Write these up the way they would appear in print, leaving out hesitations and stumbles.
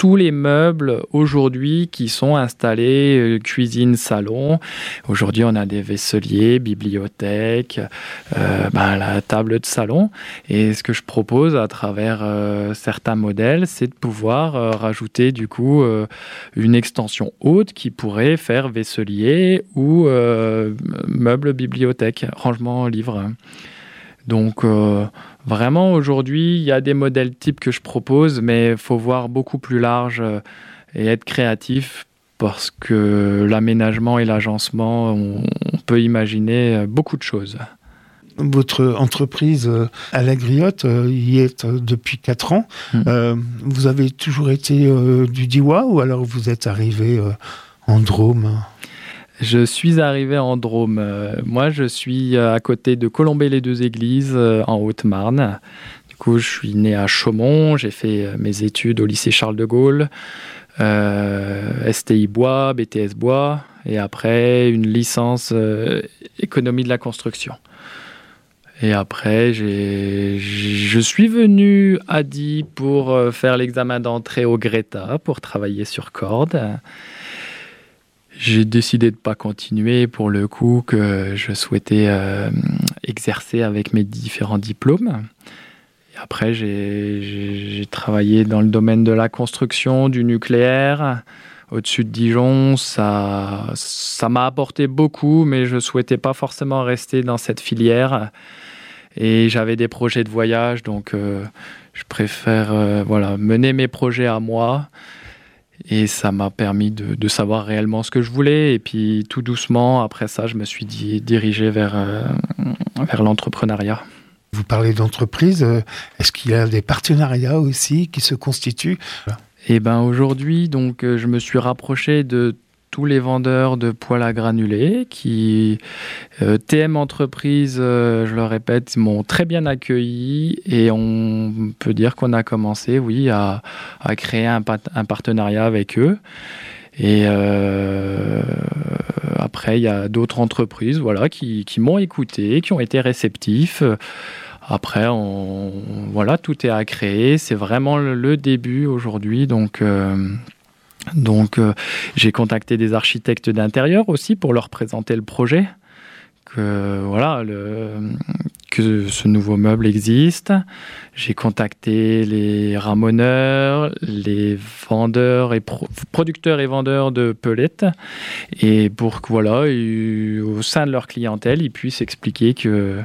tous les meubles aujourd'hui qui sont installés, cuisine, salon. Aujourd'hui, on a des vaisseliers, bibliothèques, la table de salon. Et ce que je propose à travers certains modèles, c'est de pouvoir rajouter du coup une extension haute qui pourrait faire vaisselier ou meuble bibliothèque, rangement livre. Donc vraiment aujourd'hui, il y a des modèles types que je propose, mais il faut voir beaucoup plus large et être créatif parce que l'aménagement et l'agencement, on peut imaginer beaucoup de choses. Votre entreprise à la Griotte y est depuis 4 ans. Vous avez toujours été du Diois ou alors vous êtes arrivé en Drôme ? Je suis arrivé en Drôme. Moi, je suis à côté de Colombey-les-Deux-Églises, en Haute-Marne. Du coup, je suis né à Chaumont. J'ai fait mes études au lycée Charles de Gaulle, STI Bois, BTS Bois, et après une licence économie de la construction. Et après, je suis venu à Die pour faire l'examen d'entrée au Greta, pour travailler sur corde. J'ai décidé de ne pas continuer pour le coup, que je souhaitais exercer avec mes différents diplômes. Et après, j'ai travaillé dans le domaine de la construction, du nucléaire, au-dessus de Dijon. Ça m'a apporté beaucoup, mais je ne souhaitais pas forcément rester dans cette filière. Et j'avais des projets de voyage, donc je préfère mener mes projets à moi. Et ça m'a permis de savoir réellement ce que je voulais. Et puis tout doucement, après ça, je me suis dirigé vers l'entrepreneuriat. Vous parlez d'entreprise. Est-ce qu'il y a des partenariats aussi qui se constituent ? Eh ben aujourd'hui, donc, je me suis rapproché de tous les vendeurs de poêles à granulés qui, TM Entreprises, je le répète, m'ont très bien accueilli et on peut dire qu'on a commencé, oui, à créer un partenariat avec eux. Et après, il y a d'autres entreprises, qui m'ont écouté, qui ont été réceptifs. Après, tout est à créer. C'est vraiment le début aujourd'hui, donc j'ai contacté des architectes d'intérieur aussi pour leur présenter le projet, que ce nouveau meuble existe. J'ai contacté les ramoneurs, les vendeurs et producteurs et vendeurs de pellets, et pour que au sein de leur clientèle, ils puissent expliquer que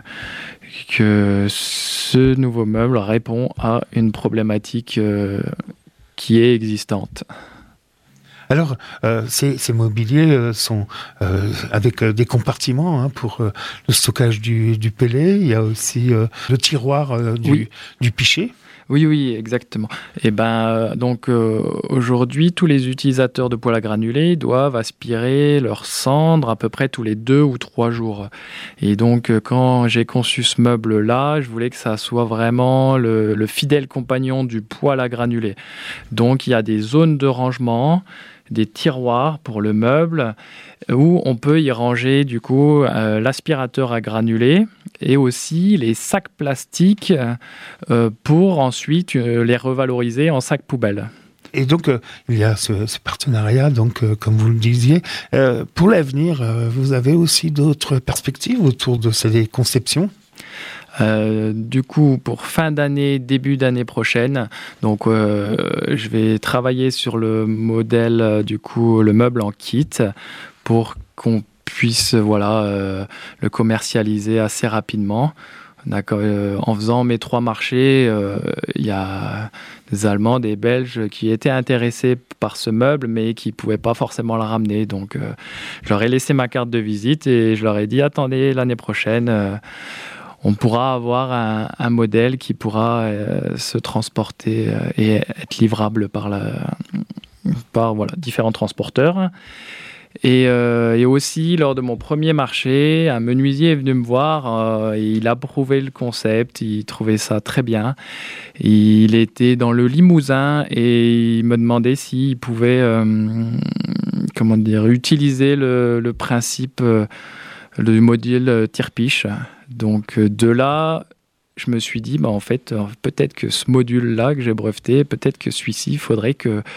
ce nouveau meuble répond à une problématique qui est existante. Alors, ces mobiliers sont avec des compartiments pour le stockage du pellet. Il y a aussi le tiroir du pichet. Oui, exactement. Et aujourd'hui, tous les utilisateurs de poêles à granulés doivent aspirer leurs cendres à peu près tous les 2 ou 3 jours. Et donc, quand j'ai conçu ce meuble-là, je voulais que ça soit vraiment le fidèle compagnon du poêle à granulés. Donc, il y a des zones de rangement, des tiroirs pour le meuble où on peut y ranger du coup l'aspirateur à granulés et aussi les sacs plastiques pour ensuite les revaloriser en sacs poubelles. Et donc, il y a ce partenariat, comme vous le disiez. Pour l'avenir, vous avez aussi d'autres perspectives autour de ces conceptions ? Du coup, pour fin d'année, début d'année prochaine, donc je vais travailler sur le modèle, le meuble en kit, pour qu'on puisse le commercialiser assez rapidement. En faisant mes 3 marchés, il y a des Allemands, des Belges qui étaient intéressés par ce meuble, mais qui ne pouvaient pas forcément le ramener. Donc, je leur ai laissé ma carte de visite et je leur ai dit, attendez, l'année prochaine, on pourra avoir un modèle qui pourra se transporter et être livrable par différents transporteurs. Et aussi, lors de mon premier marché, un menuisier est venu me voir, et il a approuvé le concept, il trouvait ça très bien. Il était dans le Limousin et il me demandait s'il pouvait utiliser le principe du modèle tire-piche. Donc de là, je me suis dit, peut-être que ce module-là que j'ai breveté, peut-être que celui-ci, il faudrait que